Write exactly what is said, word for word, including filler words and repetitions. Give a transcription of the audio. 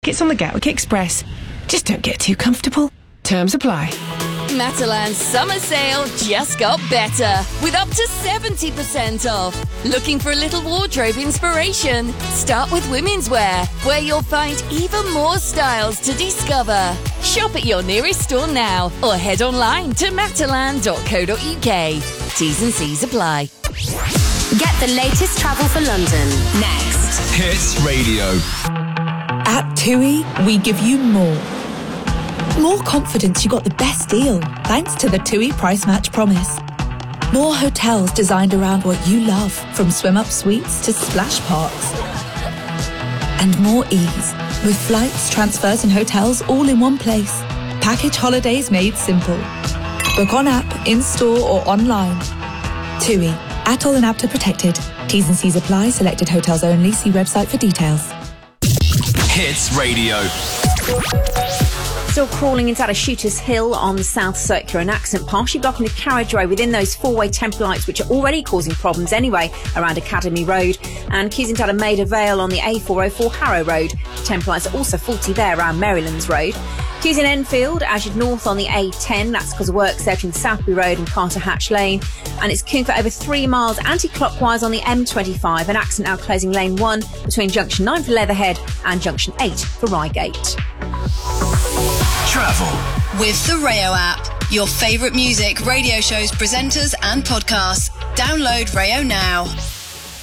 tickets on the Gatwick Express. Just don't get too comfortable. Terms apply. Matalan's summer sale just got better with up to seventy percent off. Looking for a little wardrobe inspiration? Start with women's wear, where you'll find even more styles to discover. Shop at your nearest store now or head online to matalan dot co dot uk. T's and C's apply. Get the latest travel for London next. Hits Radio. At TUI, we give you more. More confidence you got the best deal, thanks to the TUI Price Match Promise. More hotels designed around what you love, from swim-up suites to splash parks. And more ease, with flights, transfers and hotels all in one place. Package holidays made simple. Book on app, in-store or online. TUI, Atoll and APTA protected. T's and C's apply, selected hotels only. See website for details. Hits Radio. Still crawling inside a Shooters Hill on the South Circular, an accident partially blocking the carriageway within those four-way temporary lights, which are already causing problems anyway around Academy Road, and queues inside a Maida Vale on the A four oh four Harrow Road. Temporary lights are also faulty there around Marylands Road. Queues in Enfield, as you'd north on the A ten, that's because of works there between Southbury Road and Carter Hatch Lane, and it's queuing for over three miles anti-clockwise on the M twenty-five, an accident now closing lane one between junction nine for Leatherhead and junction eight for Reigate. Travel with the Rayo app. Your favourite music, radio shows, presenters and podcasts. Download Rayo now.